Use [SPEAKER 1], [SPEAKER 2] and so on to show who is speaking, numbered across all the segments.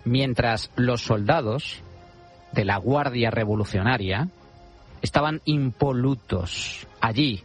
[SPEAKER 1] mientras los soldados de la Guardia Revolucionaria estaban impolutos allí,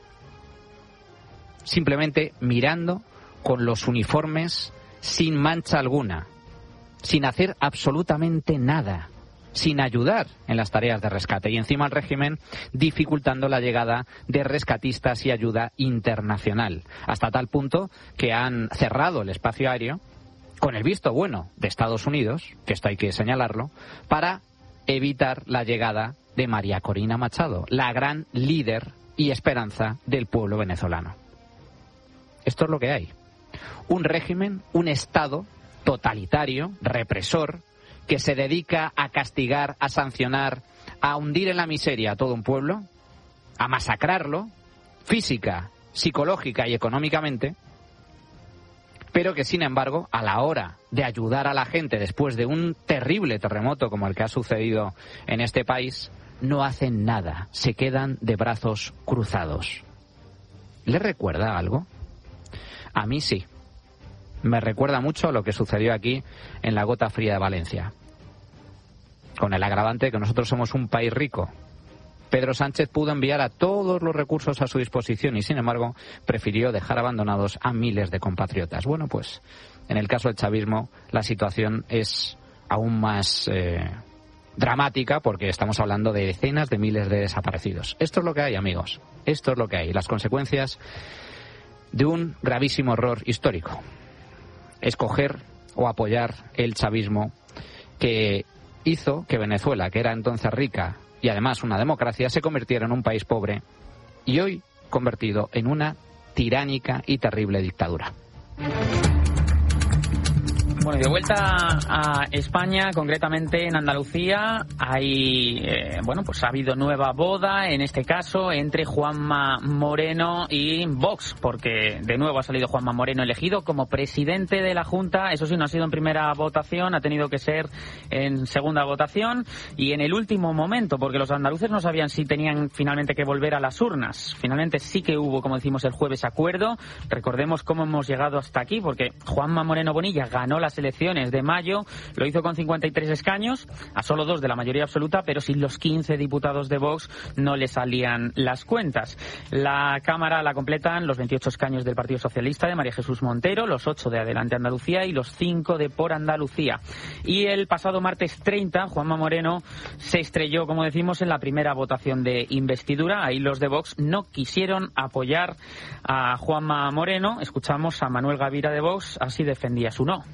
[SPEAKER 1] simplemente mirando con los uniformes sin mancha alguna, sin hacer absolutamente nada, sin ayudar en las tareas de rescate, y encima el régimen dificultando la llegada de rescatistas y ayuda internacional, hasta tal punto que han cerrado el espacio aéreo con el visto bueno de Estados Unidos, que esto hay que señalarlo, para evitar la llegada de María Corina Machado, la gran líder y esperanza del pueblo venezolano. Esto es lo que hay. Un régimen, un Estado totalitario, represor, que se dedica a castigar, a sancionar, a hundir en la miseria a todo un pueblo, a masacrarlo, física, psicológica y económicamente, pero que, sin embargo, a la hora de ayudar a la gente después de un terrible terremoto como el que ha sucedido en este país, no hacen nada, se quedan de brazos cruzados. ¿Le recuerda algo? A mí sí. Me recuerda mucho a lo que sucedió aquí en la Gota Fría de Valencia, con el agravante de que nosotros somos un país rico. Pedro Sánchez pudo enviar a todos los recursos a su disposición y, sin embargo, prefirió dejar abandonados a miles de compatriotas. Bueno, pues en el caso del chavismo la situación es aún más dramática, porque estamos hablando de decenas de miles de desaparecidos. Esto es lo que hay, amigos. Esto es lo que hay. Las consecuencias de un gravísimo error histórico. Escoger o apoyar el chavismo, que hizo que Venezuela, que era entonces rica y además una democracia, se convirtiera en un país pobre y hoy convertido en una tiránica y terrible dictadura.
[SPEAKER 2] Bueno, y de vuelta a España, concretamente en Andalucía, hay, pues ha habido nueva boda, en este caso, entre Juanma Moreno y Vox, porque de nuevo ha salido Juanma Moreno elegido como presidente de la Junta. Eso sí, no ha sido en primera votación, ha tenido que ser en segunda votación y en el último momento, porque los andaluces no sabían si tenían finalmente que volver a las urnas. Finalmente sí que hubo, como decimos el jueves, acuerdo. Recordemos cómo hemos llegado hasta aquí, porque Juanma Moreno Bonilla ganó las elecciones de mayo, lo hizo con 53 escaños, a solo 2 de la mayoría absoluta, pero sin los 15 diputados de Vox no le salían las cuentas. La Cámara la completan los 28 escaños del Partido Socialista de María Jesús Montero, los 8 de Adelante Andalucía y los 5 de Por Andalucía. Y el pasado martes 30, Juanma Moreno se estrelló, como decimos, en la primera votación de investidura. Ahí los de Vox no quisieron apoyar a Juanma Moreno. Escuchamos a Manuel Gavira de Vox, así defendía su no.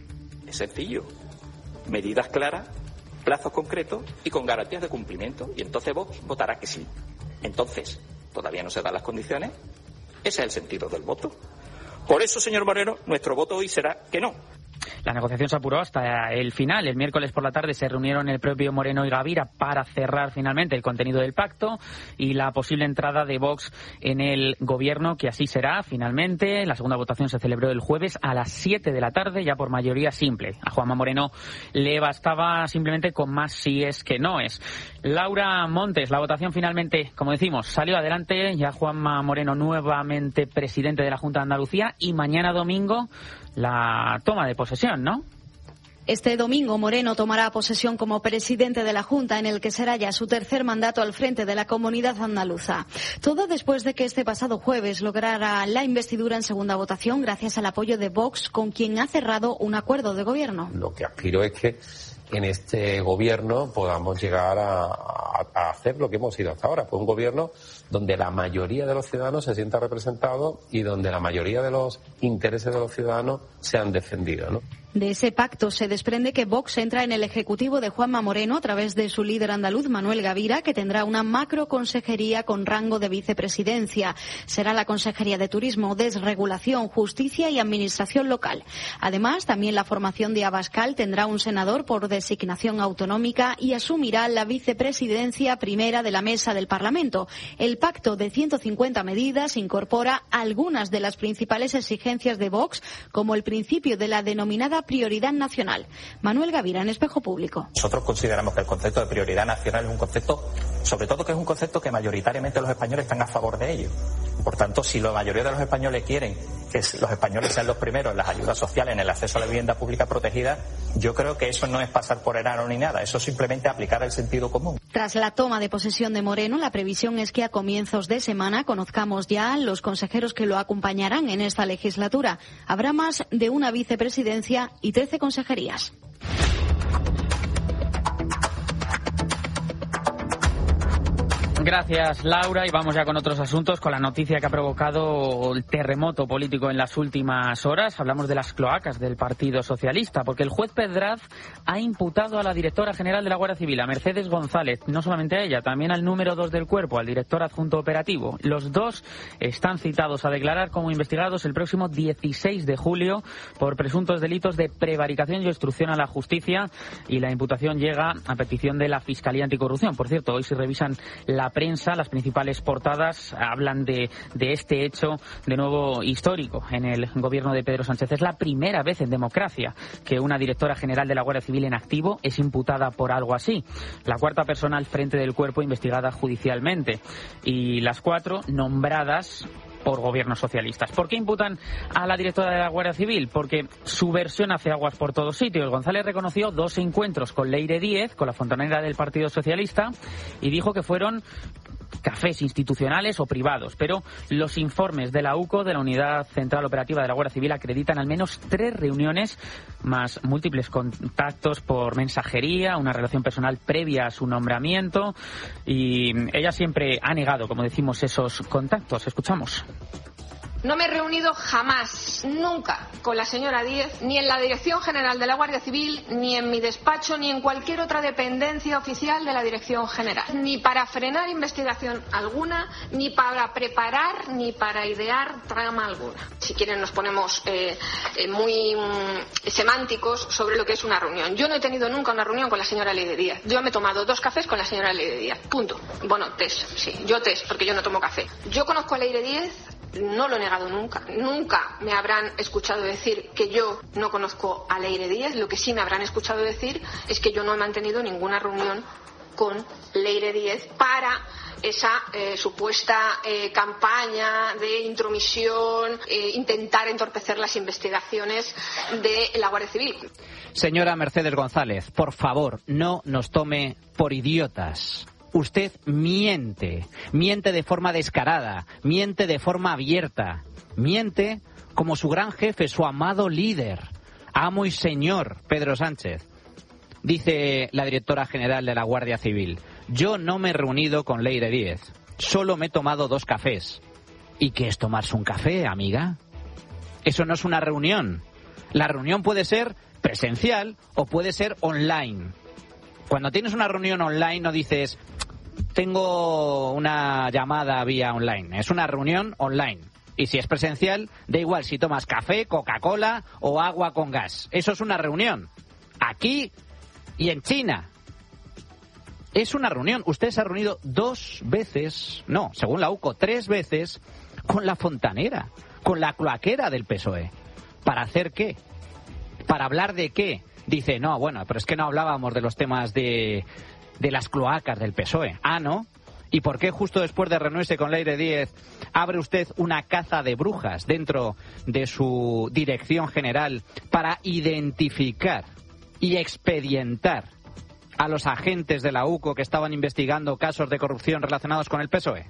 [SPEAKER 3] Es sencillo. Medidas claras, plazos concretos y con garantías de cumplimiento. Y entonces Vox votará que sí. Entonces, todavía no se dan las condiciones. Ese es el sentido del voto. Por eso, señor Moreno, nuestro voto hoy será que no.
[SPEAKER 2] La negociación se apuró hasta el final. El miércoles por la tarde se reunieron el propio Moreno y Gavira para cerrar finalmente el contenido del pacto y la posible entrada de Vox en el gobierno, que así será finalmente. La segunda votación se celebró el jueves a las 7 de la tarde, ya por mayoría simple. A Juanma Moreno le bastaba simplemente con más síes que noes. Laura Montes, la votación finalmente, como decimos, salió adelante. Ya Juanma Moreno nuevamente presidente de la Junta de Andalucía y mañana domingo la toma de posesión, ¿no?
[SPEAKER 4] Este domingo Moreno tomará posesión como presidente de la Junta, en el que será ya su tercer mandato al frente de la comunidad andaluza. Todo después de que este pasado jueves lograra la investidura en segunda votación gracias al apoyo de Vox, con quien ha cerrado un acuerdo de gobierno.
[SPEAKER 5] Lo que aspiro es que en este gobierno podamos llegar a hacer lo que hemos sido hasta ahora. Pues un gobierno donde la mayoría de los ciudadanos se sienta representado y donde la mayoría de los intereses de los ciudadanos sean defendidos, ¿no?
[SPEAKER 4] De ese pacto se desprende que Vox entra en el Ejecutivo de Juanma Moreno a través de su líder andaluz, Manuel Gavira, que tendrá una macroconsejería con rango de vicepresidencia. Será la Consejería de Turismo, Desregulación, Justicia y Administración Local. Además, también la formación de Abascal tendrá un senador por designación autonómica y asumirá la vicepresidencia primera de la Mesa del Parlamento. El pacto de 150 medidas incorpora algunas de las principales exigencias de Vox, como el principio de la denominada prioridad nacional. Manuel Gavira, en Espejo Público.
[SPEAKER 3] Nosotros consideramos que el concepto de prioridad nacional es un concepto, sobre todo que es un concepto que mayoritariamente los españoles están a favor de ello. Por tanto, si la mayoría de los españoles quieren que los españoles sean los primeros en las ayudas sociales, en el acceso a la vivienda pública protegida, yo creo que eso no es pasar por enano ni nada, eso es simplemente aplicar el sentido común.
[SPEAKER 4] Tras la toma de posesión de Moreno, la previsión es que a comienzos de semana conozcamos ya los consejeros que lo acompañarán en esta legislatura. Habrá más de una vicepresidencia y 13 consejerías.
[SPEAKER 2] Gracias, Laura, y vamos ya con otros asuntos, con la noticia que ha provocado el terremoto político en las últimas horas. Hablamos de las cloacas del Partido Socialista, porque el juez Pedraz ha imputado a la directora general de la Guardia Civil, a Mercedes González, no solamente a ella, también al número 2 del cuerpo, al director adjunto operativo. Los dos están citados a declarar como investigados el próximo 16 de julio por presuntos delitos de prevaricación y obstrucción a la justicia, y la imputación llega a petición de la Fiscalía Anticorrupción. Por cierto, hoy si revisan la prensa, las principales portadas hablan de este hecho de nuevo histórico en el gobierno de Pedro Sánchez. Es la primera vez en democracia que una directora general de la Guardia Civil en activo es imputada por algo así. La cuarta persona al frente del cuerpo investigada judicialmente, y las 4 nombradas por gobiernos socialistas. ¿Por qué imputan a la directora de la Guardia Civil? Porque su versión hace aguas por todos sitios. González reconoció 2 encuentros con Leire Díez, con la fontanera del Partido Socialista, y dijo que fueron cafés institucionales o privados, pero los informes de la UCO, de la Unidad Central Operativa de la Guardia Civil, acreditan al menos 3 reuniones, más múltiples contactos por mensajería, una relación personal previa a su nombramiento, y ella siempre ha negado, como decimos, esos contactos. Escuchamos.
[SPEAKER 6] No me he reunido jamás, nunca, con la señora Díez, ni en la Dirección General de la Guardia Civil, ni en mi despacho, ni en cualquier otra dependencia oficial de la Dirección General. Ni para frenar investigación alguna, ni para preparar, ni para idear trama alguna. Si quieren nos ponemos muy semánticos sobre lo que es una reunión. Yo no he tenido nunca una reunión con la señora Leire Díez. Yo me he tomado 2 cafés con la señora Leire Díez. Punto. Bueno, test, porque yo no tomo café. Yo conozco a Leire Díez. No lo he negado nunca. Nunca me habrán escuchado decir que yo no conozco a Leire Díez. Lo que sí me habrán escuchado decir es que yo no he mantenido ninguna reunión con Leire Díez para esa supuesta campaña de intromisión, intentar entorpecer las investigaciones de la Guardia Civil.
[SPEAKER 1] Señora Mercedes González, por favor, no nos tome por idiotas. Usted miente de forma descarada, miente de forma abierta, miente como su gran jefe, su amado líder, amo y señor Pedro Sánchez. Dice la directora general de la Guardia Civil: yo no me he reunido con Leire Díez, solo me he tomado 2 cafés. ¿Y qué es tomarse un café, amiga? Eso no es una reunión. La reunión puede ser presencial o puede ser online. Cuando tienes una reunión online no dices tengo una llamada vía online. Es una reunión online. Y si es presencial, da igual si tomas café, Coca-Cola o agua con gas. Eso es una reunión. Aquí y en China. Es una reunión. Usted se ha reunido 2 veces, no, según la UCO, 3 veces con la fontanera, con la cloaquera del PSOE. ¿Para hacer qué? ¿Para hablar de qué? Dice, no, bueno, pero es que no hablábamos de los temas de las cloacas del PSOE. Ah, ¿no? ¿Y por qué justo después de reunirse con Leire Díez abre usted una caza de brujas dentro de su dirección general para identificar y expedientar a los agentes de la UCO que estaban investigando casos de corrupción relacionados con el PSOE?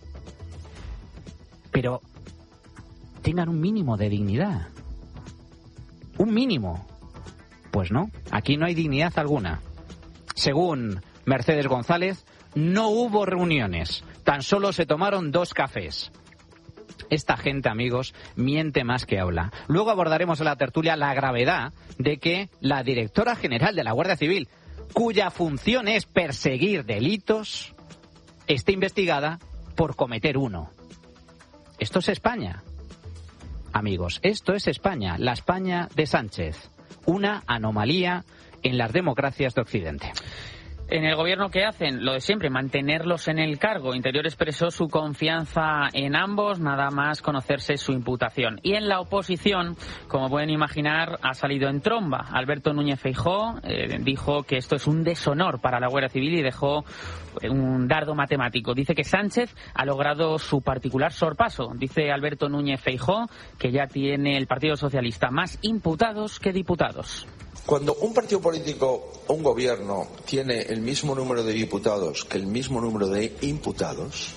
[SPEAKER 1] Pero tengan un mínimo de dignidad. Un mínimo. Pues no, aquí no hay dignidad alguna. Según Mercedes González, no hubo reuniones, tan solo se tomaron 2 cafés. Esta gente, amigos, miente más que habla. Luego abordaremos en la tertulia la gravedad de que la directora general de la Guardia Civil, cuya función es perseguir delitos, esté investigada por cometer uno. Esto es España. Amigos, esto es España, la España de Sánchez. Una anomalía en las democracias de Occidente.
[SPEAKER 2] En el gobierno, ¿qué hacen? Lo de siempre, mantenerlos en el cargo. Interior expresó su confianza en ambos, nada más conocerse su imputación. Y en la oposición, como pueden imaginar, ha salido en tromba. Alberto Núñez Feijóo dijo que esto es un deshonor para la Guardia Civil y dejó un dardo matemático. Dice que Sánchez ha logrado su particular sorpaso. Dice Alberto Núñez Feijóo que ya tiene el Partido Socialista más imputados que diputados.
[SPEAKER 7] Cuando un partido político o un gobierno tiene el mismo número de diputados que el mismo número de imputados,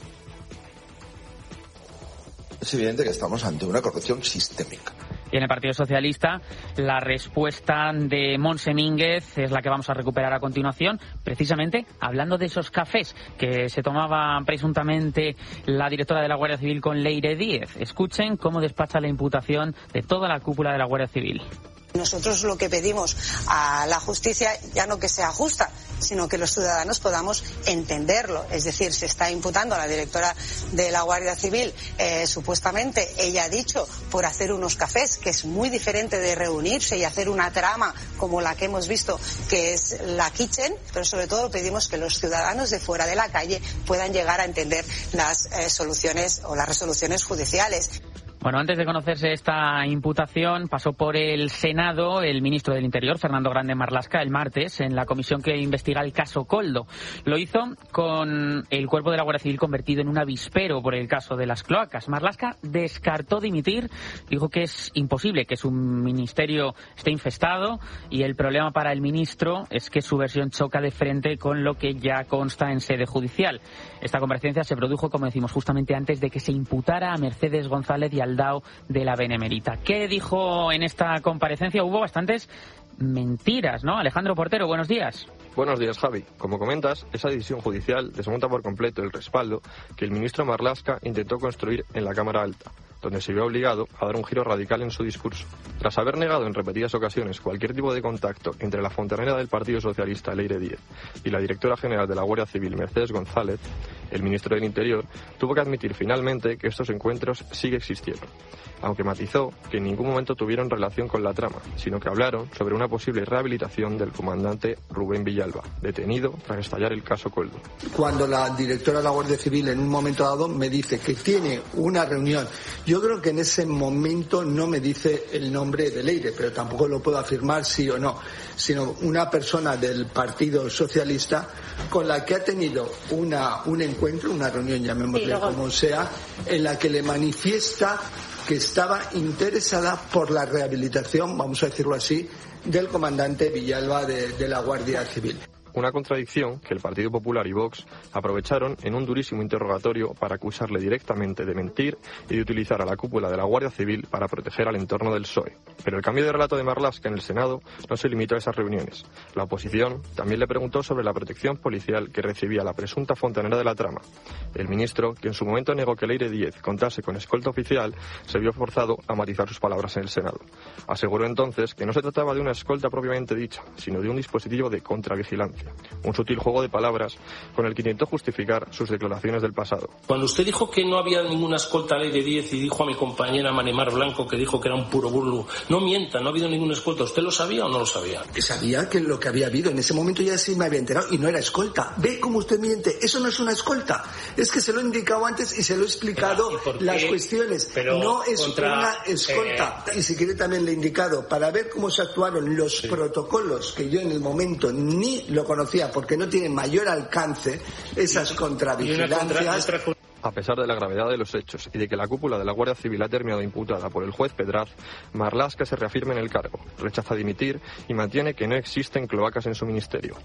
[SPEAKER 7] es evidente que estamos ante una corrupción sistémica.
[SPEAKER 2] Y en el Partido Socialista, la respuesta de Montse Mínguez es la que vamos a recuperar a continuación, precisamente hablando de esos cafés que se tomaba presuntamente la directora de la Guardia Civil con Leire Díez. Escuchen cómo despacha la imputación de toda la cúpula de la Guardia Civil.
[SPEAKER 8] Nosotros lo que pedimos a la justicia, ya no que sea justa, sino que los ciudadanos podamos entenderlo. Es decir, se está imputando a la directora de la Guardia Civil, supuestamente, ella ha dicho, por hacer unos cafés, que es muy diferente de reunirse y hacer una trama como la que hemos visto, que es la Kitchen, pero sobre todo pedimos que los ciudadanos de fuera de la calle puedan llegar a entender las soluciones o las resoluciones judiciales.
[SPEAKER 2] Bueno, antes de conocerse esta imputación, pasó por el Senado el ministro del Interior, Fernando Grande Marlaska, el martes, en la comisión que investiga el caso Koldo. Lo hizo con el cuerpo de la Guardia Civil convertido en un avispero por el caso de las cloacas. Marlaska descartó dimitir, dijo que es imposible que su ministerio esté infestado y el problema para el ministro es que su versión choca de frente con lo que ya consta en sede judicial. Esta comparecencia se produjo, como decimos, justamente antes de que se imputara a Mercedes González y al DAO de la Benemérita. ¿Qué dijo en esta comparecencia? Hubo bastantes mentiras, ¿no? Alejandro Portero, buenos días.
[SPEAKER 9] Buenos días, Javi. Como comentas, esa decisión judicial desmonta por completo el respaldo que el ministro Marlaska intentó construir en la Cámara Alta, donde se vio obligado a dar un giro radical en su discurso. Tras haber negado en repetidas ocasiones cualquier tipo de contacto entre la fontanera del Partido Socialista, Leire Díez, y la directora general de la Guardia Civil, Mercedes González, el ministro del Interior tuvo que admitir finalmente que estos encuentros sí que existieron, aunque matizó que en ningún momento tuvieron relación con la trama, sino que hablaron sobre una posible rehabilitación del comandante Rubén Villalba, detenido tras estallar el caso Koldo.
[SPEAKER 10] Cuando la directora de la Guardia Civil en un momento dado me dice que tiene una reunión, yo creo que en ese momento no me dice el nombre de Leire, pero tampoco lo puedo afirmar sí o no, sino una persona del Partido Socialista con la que ha tenido un encuentro, una reunión, llamémosle como sea, en la que le manifiesta que estaba interesada por la rehabilitación, vamos a decirlo así, del comandante Villalba de la Guardia Civil.
[SPEAKER 9] Una contradicción que el Partido Popular y Vox aprovecharon en un durísimo interrogatorio para acusarle directamente de mentir y de utilizar a la cúpula de la Guardia Civil para proteger al entorno del PSOE. Pero el cambio de relato de Marlaska en el Senado no se limitó a esas reuniones. La oposición también le preguntó sobre la protección policial que recibía la presunta fontanera de la trama. El ministro, que en su momento negó que Leire Díez contase con escolta oficial, se vio forzado a matizar sus palabras en el Senado. Aseguró entonces que no se trataba de una escolta propiamente dicha, sino de un dispositivo de contravigilancia. Un sutil juego de palabras con el que intentó justificar sus declaraciones del pasado.
[SPEAKER 11] Cuando usted dijo que no había ninguna escolta a Leire Díez y dijo a mi compañera Manemar Blanco que dijo que era un puro burlo, no mienta, no ha habido ninguna escolta. ¿Usted lo sabía o no lo sabía?
[SPEAKER 10] Sabía que lo que había habido, en ese momento ya sí me había enterado y no era escolta. Ve cómo usted miente, eso no es una escolta. Es que se lo he indicado antes y se lo he explicado las cuestiones.
[SPEAKER 11] Pero
[SPEAKER 10] no es una escolta. Y si quiere también le he indicado, para ver cómo se actuaron los protocolos, que yo en el momento ni lo conocía porque no tienen mayor alcance, esas contravigilancias.
[SPEAKER 9] A pesar de la gravedad de los hechos y de que la cúpula de la Guardia Civil ha terminado imputada por el juez Pedraz, Marlaska se reafirma en el cargo, rechaza dimitir y mantiene que no existen cloacas en su ministerio.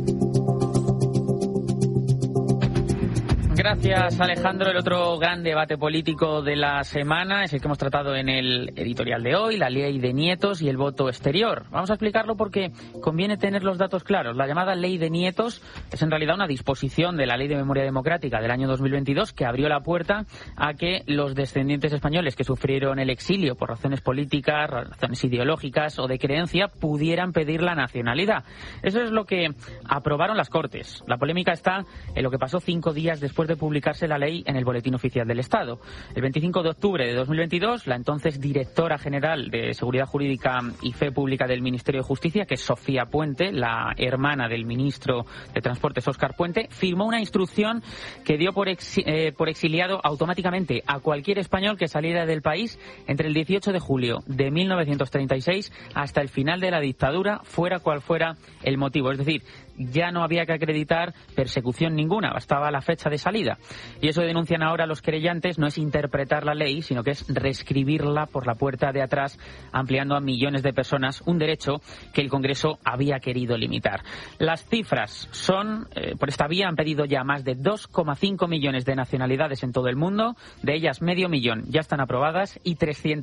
[SPEAKER 2] Gracias, Alejandro. El otro gran debate político de la semana es el que hemos tratado en el editorial de hoy, la ley de nietos y el voto exterior. Vamos a explicarlo porque conviene tener los datos claros. La llamada ley de nietos es en realidad una disposición de la Ley de Memoria Democrática del año 2022 que abrió la puerta a que los descendientes españoles que sufrieron el exilio por razones políticas, razones ideológicas o de creencia pudieran pedir la nacionalidad. Eso es lo que aprobaron las Cortes. La polémica está en lo que pasó 5 días después de publicarse la ley en el Boletín Oficial del Estado. El 25 de octubre de 2022, la entonces directora general de Seguridad Jurídica y Fe Pública del Ministerio de Justicia, que es Sofía Puente, la hermana del ministro de Transportes Óscar Puente, firmó una instrucción que dio por exiliado automáticamente a cualquier español que saliera del país entre el 18 de julio de 1936 hasta el final de la dictadura, fuera cual fuera el motivo. Es decir, ya no había que acreditar persecución ninguna, bastaba la fecha de salida. Y eso denuncian ahora los querellantes, no es interpretar la ley, sino que es reescribirla por la puerta de atrás, ampliando a millones de personas un derecho que el Congreso había querido limitar. Las cifras son, por esta vía han pedido ya más de 2,5 millones de nacionalidades en todo el mundo, de ellas medio millón ya están aprobadas y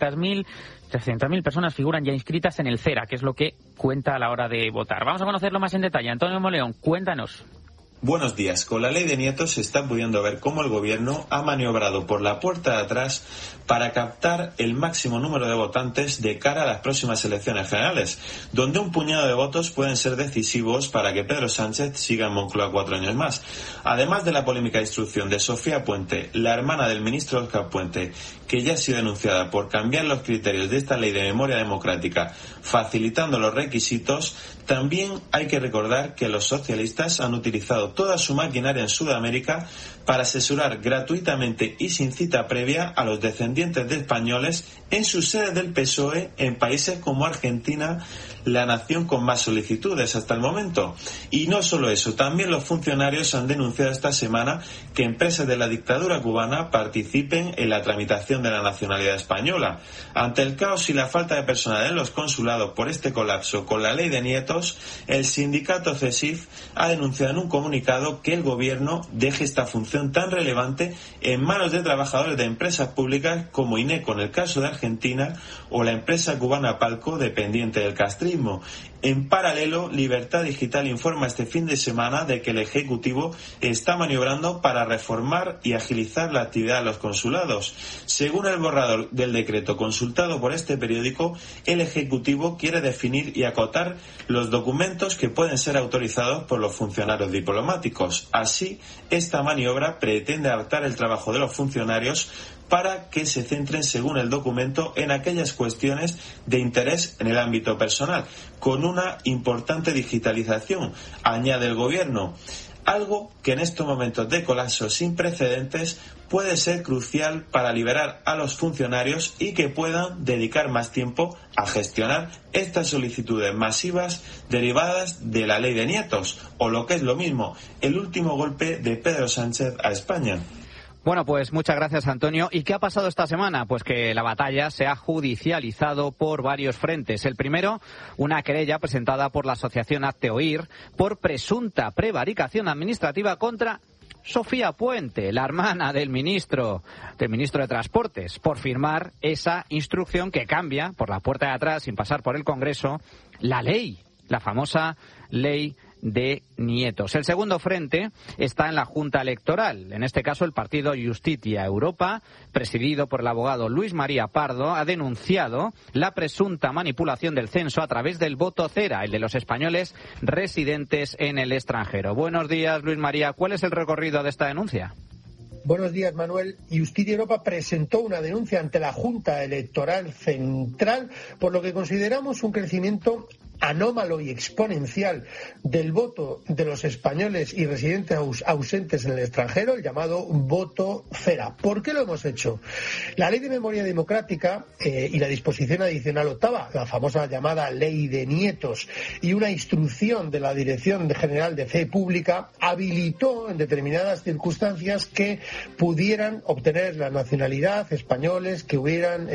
[SPEAKER 2] 300.000 personas figuran ya inscritas en el CERA, que es lo que cuenta a la hora de votar. Vamos a conocerlo más en detalle. Antonio Moleón, cuéntanos.
[SPEAKER 12] Buenos días. Con la ley de nietos se está pudiendo ver cómo el gobierno ha maniobrado por la puerta de atrás para captar el máximo número de votantes de cara a las próximas elecciones generales, donde un puñado de votos pueden ser decisivos para que Pedro Sánchez siga en Moncloa 4 años más. Además de la polémica instrucción de Sofía Puente, la hermana del ministro Óscar Puente, que ya ha sido denunciada por cambiar los criterios de esta ley de memoria democrática, facilitando los requisitos, también hay que recordar que los socialistas han utilizado toda su maquinaria en Sudamérica para asesorar gratuitamente y sin cita previa a los descendientes de españoles en sus sedes del PSOE en países como Argentina, la nación con más solicitudes hasta el momento. Y no solo eso, también los funcionarios han denunciado esta semana que empresas de la dictadura cubana participen en la tramitación de la nacionalidad española. Ante el caos y la falta de personal en los consulados por este colapso con la ley de nietos, el sindicato CESIF ha denunciado en un comunicado que el gobierno deje esta función tan relevante en manos de trabajadores de empresas públicas como INECO en el caso de Argentina o la empresa cubana Palco dependiente del castrismo. En paralelo, Libertad Digital informa este fin de semana de que el Ejecutivo está maniobrando para reformar y agilizar la actividad de los consulados. Según el borrador del decreto consultado por este periódico, el Ejecutivo quiere definir y acotar los documentos que pueden ser autorizados por los funcionarios diplomáticos. Así, esta maniobra pretende adaptar el trabajo de los funcionarios para que se centren, según el documento, en aquellas cuestiones de interés en el ámbito personal, con una importante digitalización, añade el Gobierno. Algo que en estos momentos de colapso sin precedentes puede ser crucial para liberar a los funcionarios y que puedan dedicar más tiempo a gestionar estas solicitudes masivas derivadas de la ley de nietos, o lo que es lo mismo, el último golpe de Pedro Sánchez a España.
[SPEAKER 1] Bueno, pues muchas gracias, Antonio. ¿Y qué ha pasado esta semana? Pues que la batalla se ha judicializado por varios frentes. El primero, una querella presentada por la asociación Hazte Oír por presunta prevaricación administrativa contra Sofía Puente, la hermana del ministro de Transportes, por firmar esa instrucción que cambia por la puerta de atrás, sin pasar por el Congreso, la ley, la famosa ley de nietos. El segundo frente está en la Junta Electoral. En este caso, el partido Justicia Europa, presidido por el abogado Luis María Pardo, ha denunciado la presunta manipulación del censo a través del voto cera, el de los españoles residentes en el extranjero. Buenos días, Luis María. ¿Cuál es el recorrido de esta denuncia?
[SPEAKER 13] Buenos días, Manuel. Justicia Europa presentó una denuncia ante la Junta Electoral Central por lo que consideramos un crecimiento anómalo y exponencial del voto de los españoles y residentes ausentes en el extranjero, el llamado voto cera. ¿Por qué lo hemos hecho? La Ley de Memoria Democrática y la disposición adicional octava, la famosa llamada Ley de Nietos, y una instrucción de la Dirección General de Fe Pública habilitó en determinadas circunstancias que pudieran obtener la nacionalidad españoles que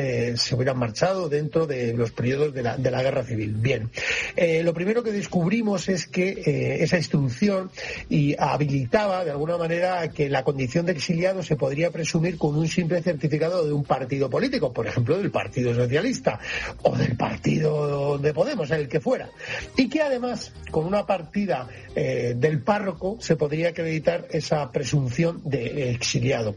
[SPEAKER 13] se hubieran marchado dentro de los periodos de la Guerra Civil. Bien. Lo primero que descubrimos es que esa instrucción habilitaba de alguna manera que la condición de exiliado se podría presumir con un simple certificado de un partido político, por ejemplo del Partido Socialista o del Partido de Podemos, el que fuera, y que además con una partida del párroco se podría acreditar esa presunción de exiliado.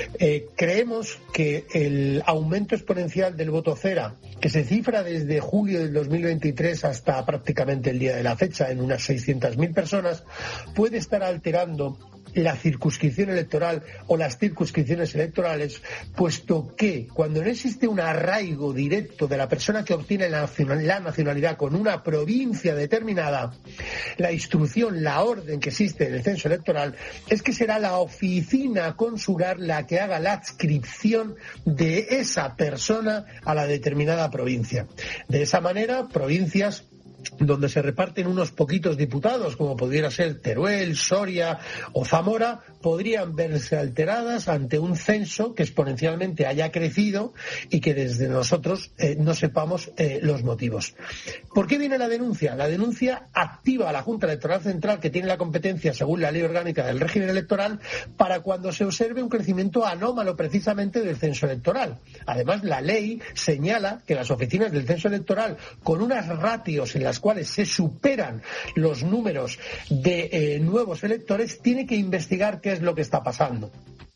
[SPEAKER 13] Creemos que el aumento exponencial del voto cera, que se cifra desde julio del 2023 hasta prácticamente el día de la fecha en unas 600.000 personas, puede estar alterando la circunscripción electoral o las circunscripciones electorales, puesto que cuando no existe un arraigo directo de la persona que obtiene la nacionalidad con una provincia determinada, la instrucción, la orden que existe en el censo electoral es que será la oficina consular la que haga la adscripción de esa persona a la determinada provincia. De esa manera, provincias donde se reparten unos poquitos diputados, como pudiera ser Teruel, Soria o Zamora, podrían verse alteradas ante un censo que exponencialmente haya crecido y que desde nosotros no sepamos los motivos. ¿Por qué viene la denuncia? La denuncia activa a la Junta Electoral Central, que tiene la competencia según la Ley Orgánica del Régimen Electoral, para cuando se observe un crecimiento anómalo precisamente del censo electoral. Además, la ley señala que las oficinas del censo electoral, con unas ratios en las cuales se superan los números de nuevos electores, tiene que investigar qué es lo que está pasando.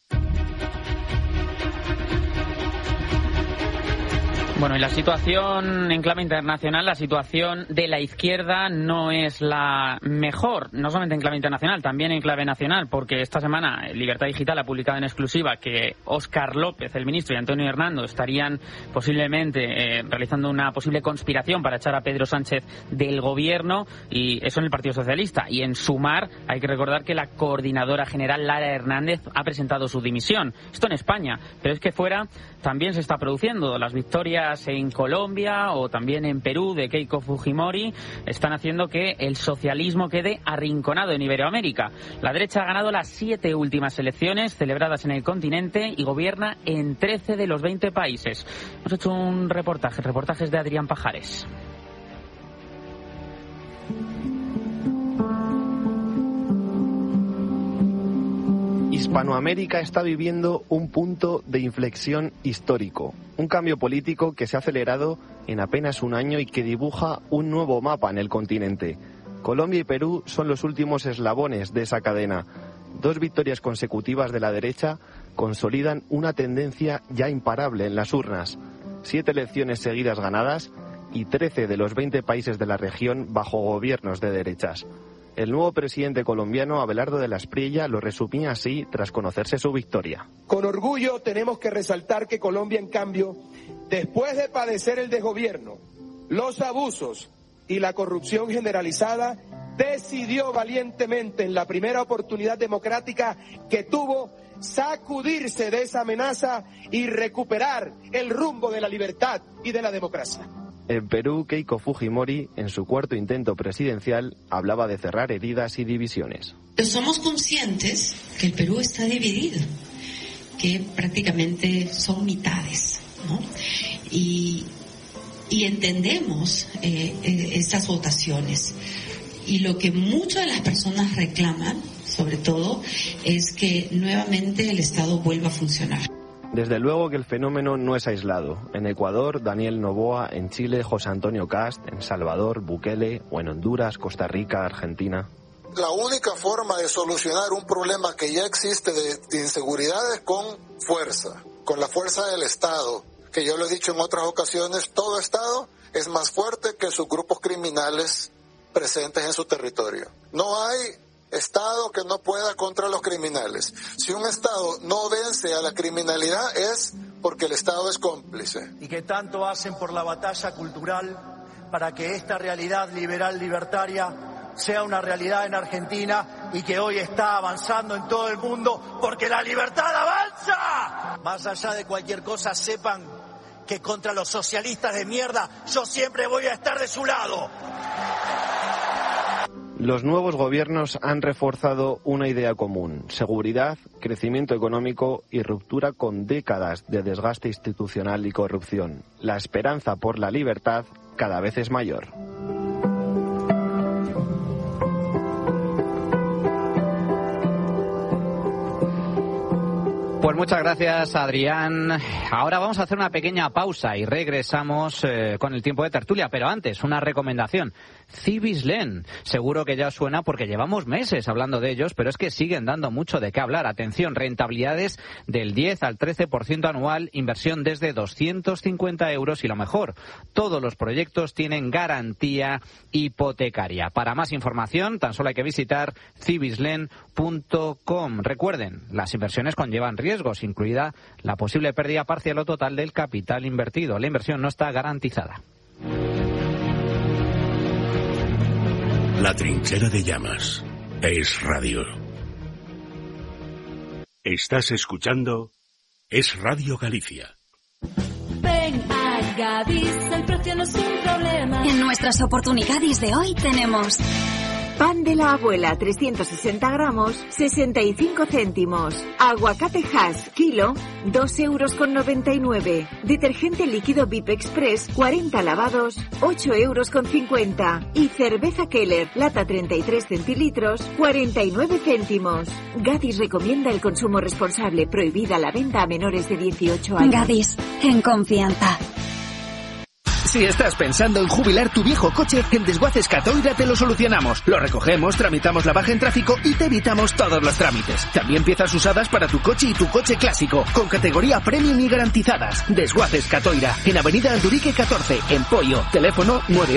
[SPEAKER 2] Bueno, y la situación en clave internacional, la situación de la izquierda no es la mejor, no solamente en clave internacional, también en clave nacional, porque esta semana Libertad Digital ha publicado en exclusiva que Óscar López, el ministro, y Antonio Hernando estarían posiblemente realizando una posible conspiración para echar a Pedro Sánchez del gobierno, y eso en el Partido Socialista. Y en Sumar hay que recordar que la coordinadora general Lara Hernández ha presentado su dimisión. Esto en España, pero es que fuera también se está produciendo. Las victorias en Colombia o también en Perú de Keiko Fujimori están haciendo que el socialismo quede arrinconado en Iberoamérica. La derecha ha ganado las 7 últimas elecciones celebradas en el continente y gobierna en 13 de los 20 países. Hemos hecho un reportajes de Adrián Pajares.
[SPEAKER 14] Hispanoamérica está viviendo un punto de inflexión histórico, un cambio político que se ha acelerado en apenas un año y que dibuja un nuevo mapa en el continente. Colombia y Perú son los últimos eslabones de esa cadena. 2 victorias consecutivas de la derecha consolidan una tendencia ya imparable en las urnas. 7 elecciones seguidas ganadas y 13 de los 20 países de la región bajo gobiernos de derechas. El nuevo presidente colombiano, Abelardo de la Espriella, lo resumía así tras conocerse su victoria.
[SPEAKER 15] Con orgullo tenemos que resaltar que Colombia, en cambio, después de padecer el desgobierno, los abusos y la corrupción generalizada, decidió valientemente en la primera oportunidad democrática que tuvo sacudirse de esa amenaza y recuperar el rumbo de la libertad y de la democracia.
[SPEAKER 14] En Perú, Keiko Fujimori, en su cuarto intento presidencial, hablaba de cerrar heridas y divisiones.
[SPEAKER 16] Somos conscientes que el Perú está dividido, que prácticamente son mitades, ¿no? Y entendemos estas votaciones. Y lo que muchas de las personas reclaman, sobre todo, es que nuevamente el Estado vuelva a funcionar.
[SPEAKER 14] Desde luego que el fenómeno no es aislado. En Ecuador, Daniel Noboa; en Chile, José Antonio Cast; en Salvador, Bukele; o en Honduras, Costa Rica, Argentina.
[SPEAKER 17] La única forma de solucionar un problema que ya existe de inseguridad es con fuerza, con la fuerza del Estado, que yo lo he dicho en otras ocasiones, todo Estado es más fuerte que sus grupos criminales presentes en su territorio. No hay Estado que no pueda contra los criminales. Si un Estado no vence a la criminalidad es porque el Estado es cómplice.
[SPEAKER 18] Y que tanto hacen por la batalla cultural para que esta realidad liberal libertaria sea una realidad en Argentina y que hoy está avanzando en todo el mundo porque la libertad avanza. Más allá de cualquier cosa, sepan que contra los socialistas de mierda yo siempre voy a estar de su lado.
[SPEAKER 14] Los nuevos gobiernos han reforzado una idea común: seguridad, crecimiento económico y ruptura con décadas de desgaste institucional y corrupción. La esperanza por la libertad cada vez es mayor.
[SPEAKER 1] Pues muchas gracias, Adrián. Ahora vamos a hacer una pequeña pausa y regresamos con el tiempo de tertulia. Pero antes, una recomendación. Cibislen. Seguro que ya os suena porque llevamos meses hablando de ellos, pero es que siguen dando mucho de qué hablar. Atención, rentabilidades del 10 al 13% anual, inversión desde 250 euros y lo mejor, todos los proyectos tienen garantía hipotecaria. Para más información, tan solo hay que visitar cibislen.com. Recuerden, las inversiones conllevan riesgos, incluida la posible pérdida parcial o total del capital invertido. La inversión no está garantizada.
[SPEAKER 19] La trinchera de llamas es radio. Estás escuchando Es Radio Galicia.
[SPEAKER 20] Ven a Gadis, el precio no es un problema.
[SPEAKER 21] En nuestras oportunidades de hoy tenemos
[SPEAKER 22] pan de la abuela, 360 gramos, 65 céntimos. Aguacate Hass, kilo, 2,99 €. Detergente líquido VIP Express, 40 lavados, 8,50 €. Y cerveza Keller, lata 33 centilitros, 49 céntimos. Gadis recomienda el consumo responsable, prohibida la venta a menores de 18 años.
[SPEAKER 21] Gadis, en confianza.
[SPEAKER 23] Si estás pensando en jubilar tu viejo coche, en Desguaces Catoira te lo solucionamos. Lo recogemos, tramitamos la baja en tráfico y te evitamos todos los trámites. También piezas usadas para tu coche y tu coche clásico, con categoría premium y garantizadas. Desguaces Catoira, en Avenida Andurique 14, en Poio. Teléfono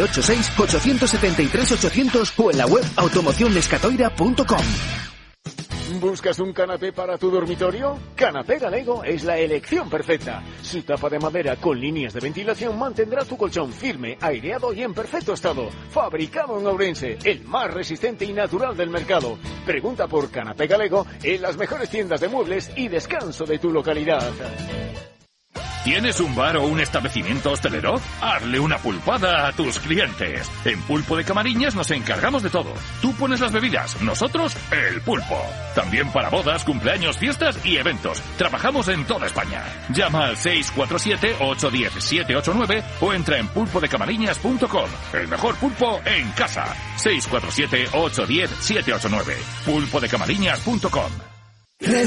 [SPEAKER 23] 986-873-800 o en la web automocionescatoira.com.
[SPEAKER 24] ¿Buscas un canapé para tu dormitorio? Canapé Galego es la elección perfecta. Su tapa de madera con líneas de ventilación mantendrá tu colchón firme, aireado y en perfecto estado. Fabricado en Ourense, el más resistente y natural del mercado. Pregunta por Canapé Galego en las mejores tiendas de muebles y descanso de tu localidad.
[SPEAKER 25] ¿Tienes un bar o un establecimiento hostelero? Hazle una pulpada a tus clientes. En Pulpo de Camariñas nos encargamos de todo. Tú pones las bebidas, nosotros el pulpo. También para bodas, cumpleaños, fiestas y eventos. Trabajamos en toda España. Llama al 647-810-789 o entra en pulpodecamariñas.com. El mejor pulpo en casa. 647-810-789. pulpodecamariñas.com.